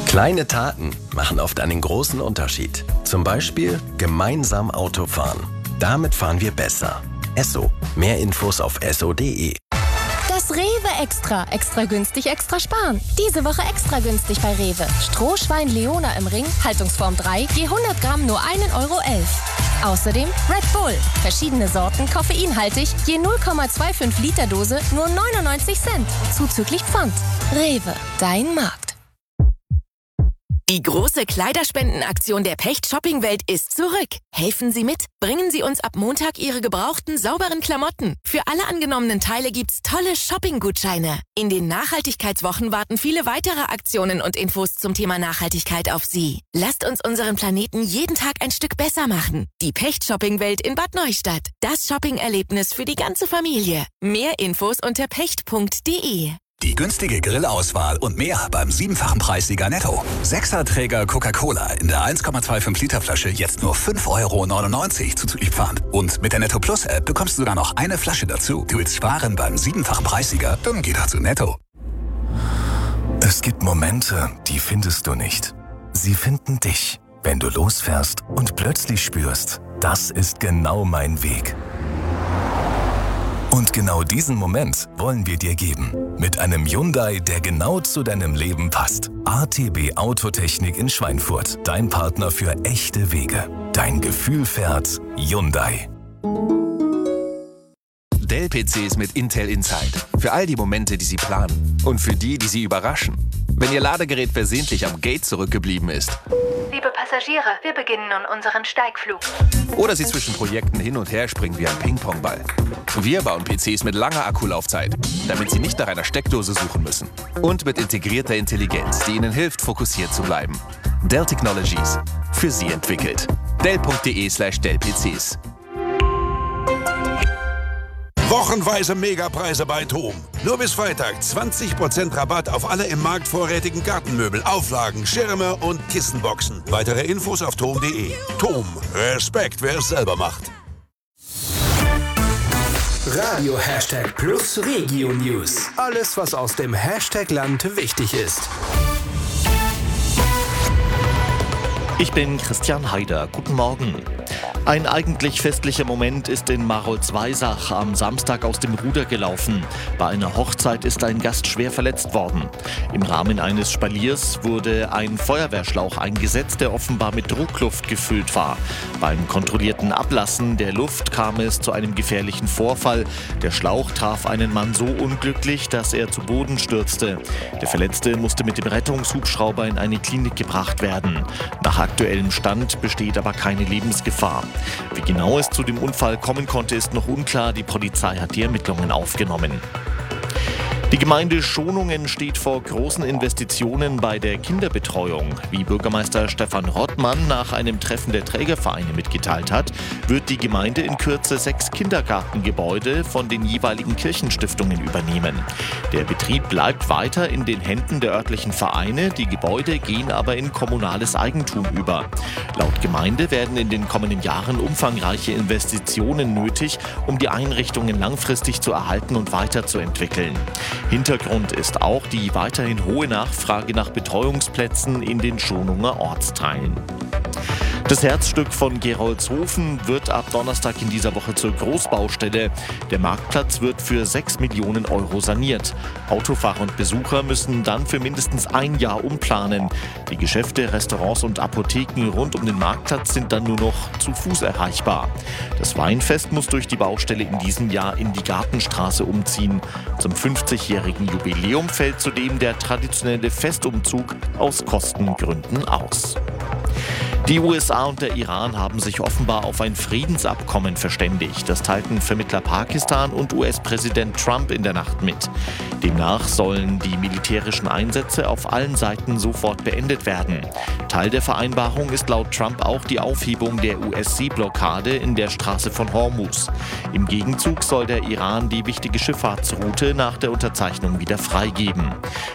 Kleine Taten machen oft einen großen Unterschied. Zum Beispiel gemeinsam Auto fahren. Damit fahren wir besser. Esso. Mehr Infos auf esso.de. Das Rewe Extra. Extra günstig, extra sparen. Diese Woche extra günstig bei Rewe. Strohschwein Leona im Ring, Haltungsform 3, je 100 Gramm nur 1,11 Euro. Außerdem Red Bull. Verschiedene Sorten, koffeinhaltig, je 0,25 Liter Dose nur 99 Cent. Zuzüglich Pfand. Rewe, dein Markt. Die große Kleiderspendenaktion der Pecht Shoppingwelt ist zurück. Helfen Sie mit. Bringen Sie uns ab Montag Ihre gebrauchten, sauberen Klamotten. Für alle angenommenen Teile gibt's tolle Shopping-Gutscheine. In den Nachhaltigkeitswochen warten viele weitere Aktionen und Infos zum Thema Nachhaltigkeit auf Sie. Lasst uns unseren Planeten jeden Tag ein Stück besser machen. Die Pecht Shoppingwelt in Bad Neustadt. Das Shopping-Erlebnis für die ganze Familie. Mehr Infos unter pecht.de. Die günstige Grillauswahl und mehr beim 7-fachen Preissieger Netto. 6er-Träger Coca-Cola in der 1,25 Liter Flasche jetzt nur 5,99 € zuzüglich Pfand. Und mit der Netto Plus App bekommst du sogar noch eine Flasche dazu. Du willst sparen beim 7-fachen Preissieger? Dann geh doch zu Netto. Es gibt Momente, die findest du nicht. Sie finden dich, wenn du losfährst und plötzlich spürst, das ist genau mein Weg. Und genau diesen Moment wollen wir dir geben. Mit einem Hyundai, der genau zu deinem Leben passt. ATB Autotechnik in Schweinfurt. Dein Partner für echte Wege. Dein Gefühl fährt Hyundai. Dell-PCs mit Intel Inside. Für all die Momente, die Sie planen. Und für die, die Sie überraschen. Wenn Ihr Ladegerät versehentlich am Gate zurückgeblieben ist. Liebe Passagiere, wir beginnen nun unseren Steigflug. Oder Sie zwischen Projekten hin und her springen wie ein Ping-Pong-Ball. Wir bauen PCs mit langer Akkulaufzeit, damit Sie nicht nach einer Steckdose suchen müssen. Und mit integrierter Intelligenz, die Ihnen hilft, fokussiert zu bleiben. Dell Technologies. Für Sie entwickelt. Dell.de/Dell-PCs. Wochenweise Megapreise bei TOM. Nur bis Freitag 20% Rabatt auf alle im Markt vorrätigen Gartenmöbel, Auflagen, Schirme und Kissenboxen. Weitere Infos auf tom.de. TOM. Respekt, wer es selber macht. Radio #Plus Regio News. Alles, was aus dem Hashtag-Land wichtig ist. Ich bin Christian Haider. Guten Morgen. Ein eigentlich festlicher Moment ist in Marolz-Weisach am Samstag aus dem Ruder gelaufen. Bei einer Hochzeit ist ein Gast schwer verletzt worden. Im Rahmen eines Spaliers wurde ein Feuerwehrschlauch eingesetzt, der offenbar mit Druckluft gefüllt war. Beim kontrollierten Ablassen der Luft kam es zu einem gefährlichen Vorfall. Der Schlauch traf einen Mann so unglücklich, dass er zu Boden stürzte. Der Verletzte musste mit dem Rettungshubschrauber in eine Klinik gebracht werden. Nach aktuellem Stand besteht aber keine Lebensgefahr. Wie genau es zu dem Unfall kommen konnte, ist noch unklar. Die Polizei hat die Ermittlungen aufgenommen. Die Gemeinde Schonungen steht vor großen Investitionen bei der Kinderbetreuung. Wie Bürgermeister Stefan Rottmann nach einem Treffen der Trägervereine mitgeteilt hat, wird die Gemeinde in Kürze 6 Kindergartengebäude von den jeweiligen Kirchenstiftungen übernehmen. Der Betrieb bleibt weiter in den Händen der örtlichen Vereine, die Gebäude gehen aber in kommunales Eigentum über. Laut Gemeinde werden in den kommenden Jahren umfangreiche Investitionen nötig, um die Einrichtungen langfristig zu erhalten und weiterzuentwickeln. Hintergrund ist auch die weiterhin hohe Nachfrage nach Betreuungsplätzen in den Schonunger Ortsteilen. Das Herzstück von Gerolzhofen wird ab Donnerstag in dieser Woche zur Großbaustelle. Der Marktplatz wird für 6 Millionen € saniert. Autofahrer und Besucher müssen dann für mindestens ein Jahr umplanen. Die Geschäfte, Restaurants und Apotheken rund um den Marktplatz sind dann nur noch zu Fuß erreichbar. Das Weinfest muss durch die Baustelle in diesem Jahr in die Gartenstraße umziehen. Zum 50-jährigen Jubiläum fällt zudem der traditionelle Festumzug aus Kostengründen aus. Die USA und der Iran haben sich offenbar auf ein Friedensabkommen verständigt. Das teilten Vermittler Pakistan und US-Präsident Trump in der Nacht mit. Demnach sollen die militärischen Einsätze auf allen Seiten sofort beendet werden. Teil der Vereinbarung ist laut Trump auch die Aufhebung der US-Seeblockade in der Straße von Hormuz. Im Gegenzug soll der Iran die wichtige Schifffahrtsroute nach der Unterzeichnung wieder freigeben.